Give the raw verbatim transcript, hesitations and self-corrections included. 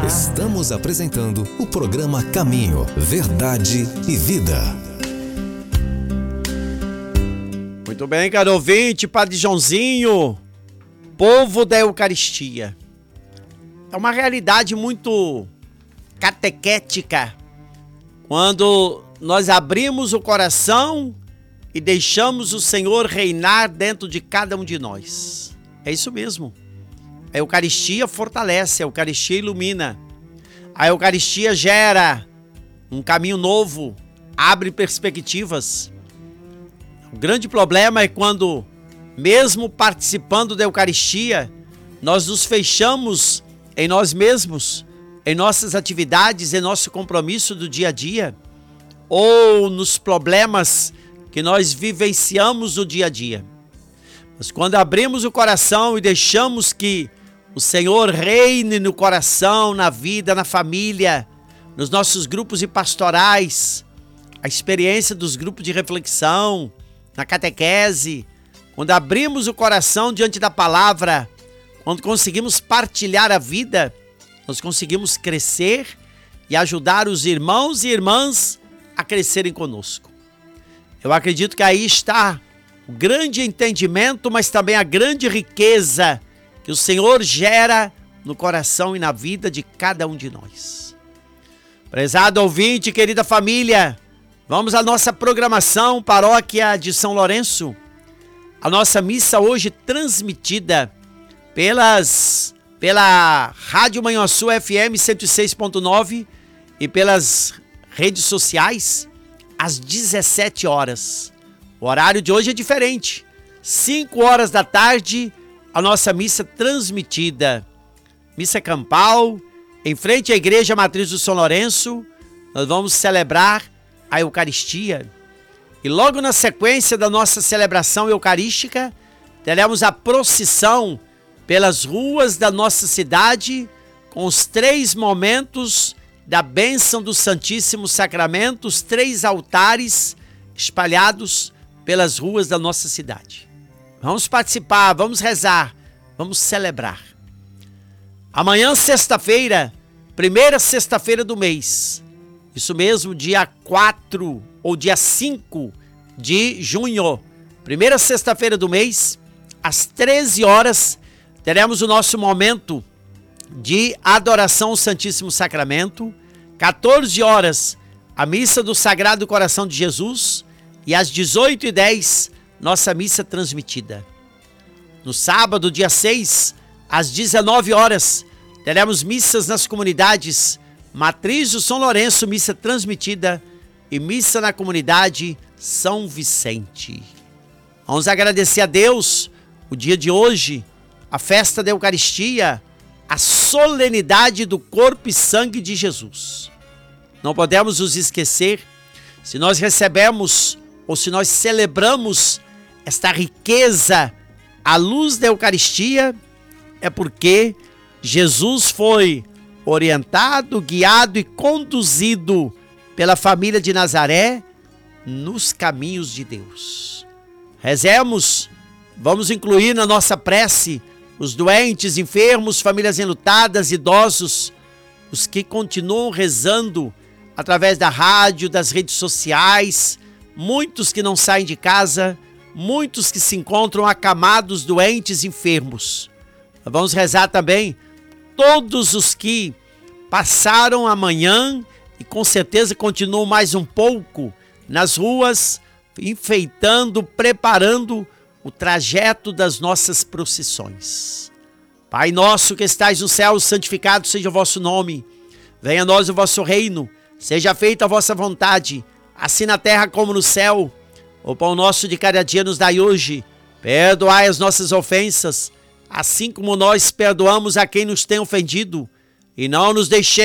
Estamos apresentando o programa Caminho, Verdade e Vida. Muito bem, caro ouvinte, Padre Joãozinho, povo da Eucaristia. É uma realidade muito catequética quando nós abrimos o coração e deixamos o Senhor reinar dentro de cada um de nós. É isso mesmo. A Eucaristia fortalece, a Eucaristia ilumina. A Eucaristia gera um caminho novo, abre perspectivas. O grande problema é quando, mesmo participando da Eucaristia, nós nos fechamos em nós mesmos, em nossas atividades, em nosso compromisso do dia a dia, ou nos problemas que nós vivenciamos no dia a dia. Mas quando abrimos o coração e deixamos que o Senhor reine no coração, na vida, na família, nos nossos grupos e pastorais, a experiência dos grupos de reflexão, na catequese, quando abrimos o coração diante da palavra, quando conseguimos partilhar a vida, nós conseguimos crescer e ajudar os irmãos e irmãs a crescerem conosco. Eu acredito que aí está o grande entendimento, mas também a grande riqueza que o Senhor gera no coração e na vida de cada um de nós. Prezado ouvinte, querida família, vamos à nossa programação, Paróquia de São Lourenço. A nossa missa hoje transmitida pelas, pela Rádio Manhuaçu F M cento e seis ponto nove e pelas redes sociais, às dezessete horas. O horário de hoje é diferente. cinco horas da tarde, a nossa missa transmitida. Missa campal, em frente à Igreja Matriz do São Lourenço, nós vamos celebrar a Eucaristia. E logo na sequência da nossa celebração eucarística, teremos a procissão pelas ruas da nossa cidade, com os três momentos da bênção do Santíssimo Sacramento, os três altares espalhados pelas ruas da nossa cidade. Vamos participar, vamos rezar, vamos celebrar. Amanhã, sexta-feira, primeira sexta-feira do mês, isso mesmo, dia quatro ou dia cinco de junho, primeira sexta-feira do mês, às treze horas, teremos o nosso momento de adoração ao Santíssimo Sacramento, quatorze horas, a missa do Sagrado Coração de Jesus, e às dezoito e dez, nossa missa transmitida. No sábado, dia seis, às dezenove horas, teremos missas nas comunidades Matriz do São Lourenço, missa transmitida, e missa na comunidade São Vicente. Vamos agradecer a Deus o dia de hoje, a festa da Eucaristia, a solenidade do corpo e sangue de Jesus. Não podemos nos esquecer, se nós recebemos ou se nós celebramos esta riqueza à luz da Eucaristia, é porque Jesus foi orientado, guiado e conduzido pela família de Nazaré nos caminhos de Deus. Rezemos, vamos incluir na nossa prece os doentes, enfermos, famílias enlutadas, idosos, os que continuam rezando através da rádio, das redes sociais, muitos que não saem de casa, muitos que se encontram acamados, doentes, enfermos. Vamos rezar também todos os que passaram amanhã e com certeza continuam mais um pouco nas ruas, enfeitando, preparando o trajeto das nossas procissões. Pai nosso que estais no céu, santificado seja o vosso nome. Venha a nós o vosso reino, seja feita a vossa vontade, assim na terra como no céu. O pão nosso de cada dia nos dai hoje. Perdoai as nossas ofensas, assim como nós perdoamos a quem nos tem ofendido. E não nos deixeis